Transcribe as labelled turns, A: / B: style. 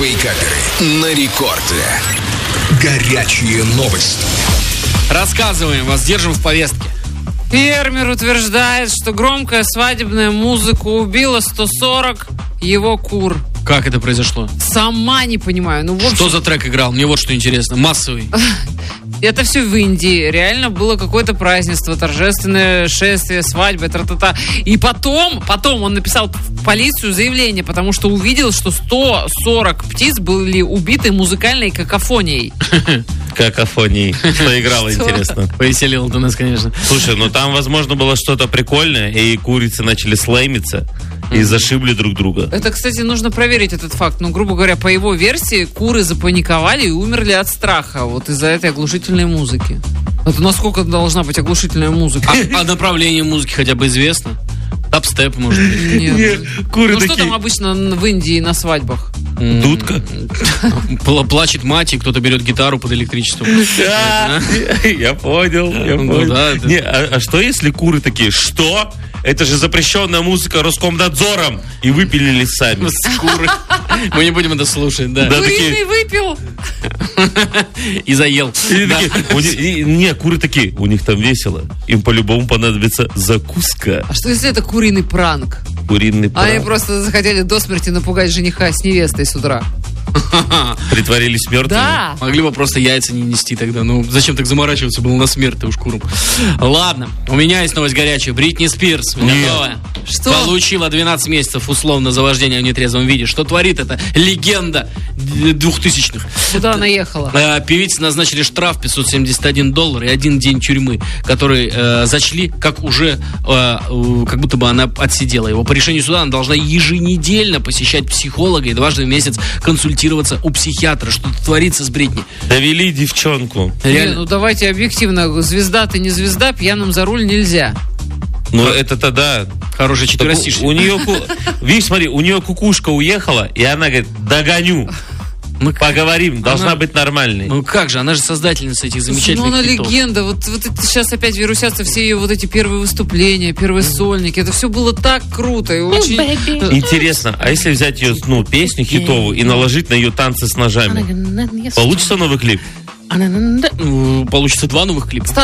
A: Вейкаперы на рекорде. Горячие новости.
B: Рассказываем, вас держим в повестке.
C: Фермер утверждает, что громкая свадебная музыка убила 140 его кур.
B: Как это произошло?
C: Сама не понимаю. Ну, в общем,
B: Что за трек играл? Мне вот что интересно. Массовый.
C: это все в Индии. Реально было какое-то празднество, торжественное шествие, свадьба, тра-та-та. И потом он написал в полицию заявление, потому что увидел, что 140 птиц были убиты музыкальной какофонией.
D: Какофонией. Что играло, интересно.
B: Повеселил ты нас, конечно.
D: Слушай, ну там, возможно, было что-то прикольное, и курицы начали слаймиться и зашибли друг друга.
C: Это, кстати, нужно проверить этот факт. Ну, грубо говоря, по его версии, куры запаниковали и умерли от страха вот из-за этой оглушительной музыки. Это насколько должна быть оглушительная музыка?
B: А направление музыки хотя бы известно? Дабстеп, может быть?
C: Нет.
D: Куры
C: Ну, что
D: такие.
C: там обычно в Индии на свадьбах?
D: Дудка.
B: Плачет мать, и кто-то берет гитару под электричеством.
D: Я понял.
B: Ну да, это-
D: Не, а что если куры такие? Что? Это же запрещенная музыка Роскомнадзором. И выпилили сами.
B: Скуры. Мы не будем это слушать, да.
D: Да.
C: Куриный выпил!
B: И заел.
D: И
B: Да.
D: такие, не, куры такие, у них там весело. Им по-любому понадобится закуска.
C: А что если это куриный пранк?
D: Куриный
C: Они
D: пранк.
C: просто захотели до смерти напугать жениха с невестой с утра.
D: Притворились мертвыми.
C: Да!
B: Могли бы просто яйца не нести тогда. Ну, зачем так заморачиваться было на смерть-то уж курам. Ладно, у меня есть новость горячая. Бритни Спирс, готовая.
C: Что?
B: Получила 12 месяцев условно за вождение в нетрезвом виде. Что творит эта легенда 2000-х?
C: Куда она ехала?
B: Певице назначили штраф $571 и 1 день тюрьмы, который зачли как уже, как будто бы она отсидела его. По решению суда она должна еженедельно посещать психолога и дважды в месяц консультироваться у психиатра. Что творится с Бритни?
D: Довели девчонку.
C: Не, ну давайте объективно. Звезда ты не звезда, пьяным за руль нельзя.
D: Ну, это тогда...
B: Хорошее
D: Так
B: четверостишье.
D: у нее, видишь, смотри, у нее кукушка уехала, и она говорит, догоню.
B: Ну,
D: Поговорим, должна быть нормальной.
B: Ну как же, она же создательница этих
C: Ну,
B: замечательных
C: она
B: хитов.
C: легенда. Вот это сейчас опять вирусятся все ее вот эти первые выступления, первые сольники. Это все было так круто и очень...
D: Интересно, а если взять ее, ну, песню хитовую и наложить на ее танцы с ножами? Получится новый клип?
B: Получится 2 новых клипа.